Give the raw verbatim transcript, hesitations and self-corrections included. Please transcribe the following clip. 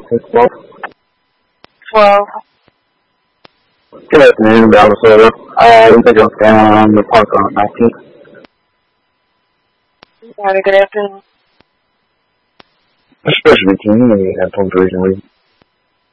twelve. twelve. Good afternoon, Minnesota. Uh, we think I'm staying on the park on nineteenth. Alright, good afternoon. Especially community at Puerto Rican.